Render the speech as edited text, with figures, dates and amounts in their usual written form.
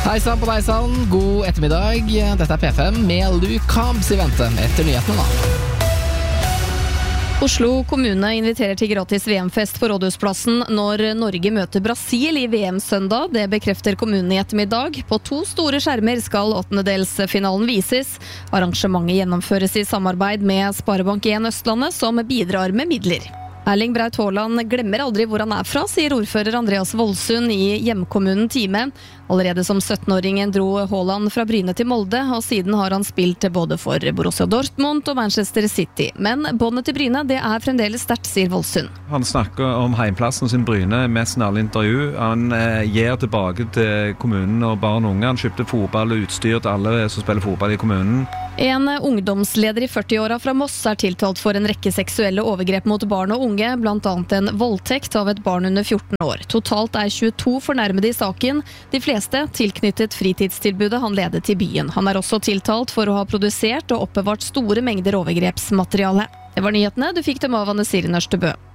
Hei sann på deg sann, god ettermiddag. Dette P5 med Luke Combs i vente etter nyhetene da. Oslo kommune inviterer til gratis VM-fest på Rådhusplassen når Norge møter Brasil i VM-søndag. Det bekrefter kommunen i ettermiddag. På 2 store skjermer skal åttendedelsfinalen vises. Arrangementet gjennomføres i samarbeid med Sparebank 1 Østlandet, som bidrar med midler. Erling Braut Haaland glemmer aldri hvor han fra, sier ordfører Andreas Voldsund i hjemkommunen Time. Allerede som 17-åringen dro Haaland fra Bryne til Molde, og siden har han spilt både for Borussia Dortmund og Manchester City. Men båndet til Bryne, det fremdeles sterkt, sier Voldsund. Han snakker om heimplassen sin Bryne mest i alle intervju. Han gir tilbake til kommunen og barn og unge. Han kjøpte fotball og utstyr til alle som spiller fotball i kommunen. En ungdomsleder i 40-åra fra Moss tiltalt for en rekke seksuelle overgrep mot barn og unge, blant annet en voldtekt av et barn under 14 år. Totalt 22 fornærmede i saken, de fleste tilknyttet fritidstilbudet han ledet i byen. Han også tiltalt for å ha produsert og oppbevart store mengder overgrepsmateriale. Det var nyhetene, du fikk dem av Anne Siri Nørstebø.